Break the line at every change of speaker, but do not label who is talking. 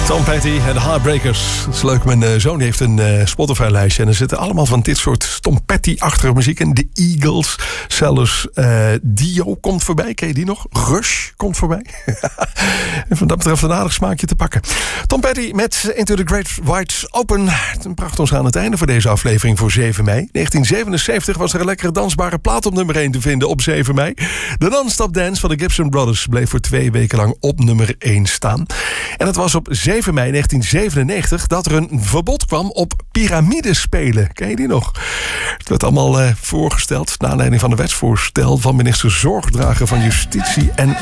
Tom Petty en de Heartbreakers. Dat is leuk, mijn zoon heeft een Spotify-lijstje... en er zitten allemaal van dit soort Tom Petty-achtige muziek in. De Eagles, zelfs Dio komt voorbij. Ken je die nog? Rush komt voorbij. En van dat betreft een aardig smaakje te pakken. Tom Petty met Into the Great Wide Open. Het bracht ons aan het einde voor deze aflevering voor 7 mei. 1977 was er een lekkere dansbare plaat op nummer 1 te vinden op 7 mei. De Non-Stop Dance van de Gibson Brothers bleef voor 2 weken lang op nummer 1 staan. En het was op 7 mei 1997 dat er een verbod kwam op piramidespelen. Ken je die nog? Het werd allemaal voorgesteld naar aanleiding van een wetsvoorstel van minister Zorgdrager van Justitie en